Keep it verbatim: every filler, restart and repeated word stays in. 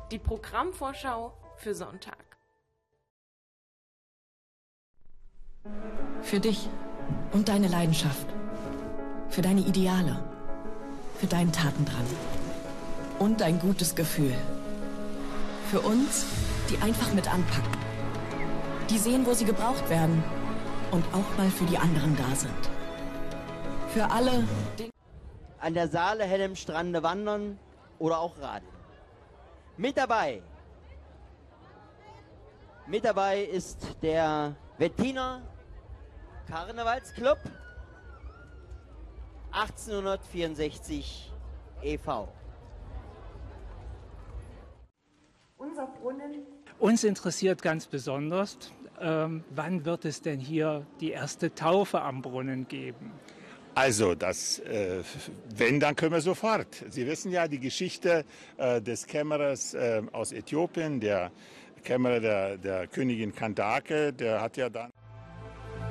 Die Programmvorschau für Sonntag. Für dich und deine Leidenschaft. Für deine Ideale. Für deinen Tatendrang. Und dein gutes Gefühl. Für uns, die einfach mit anpacken. Die sehen, wo sie gebraucht werden. Und auch mal für die anderen da sind. Für alle, die an der Saale Hellem Strande wandern oder auch radeln. Mit dabei, mit dabei ist der Wettiner Karnevalsclub achtzehnhundertvierundsechzig e V Unser Brunnen. Uns interessiert ganz besonders, ähm, wann wird es denn hier die erste Taufe am Brunnen geben? Also, das, äh, wenn, dann können wir sofort. Sie wissen ja die Geschichte äh, des Kämmerers äh, aus Äthiopien, der Kämmerer der, der Königin Kandake, der hat ja dann...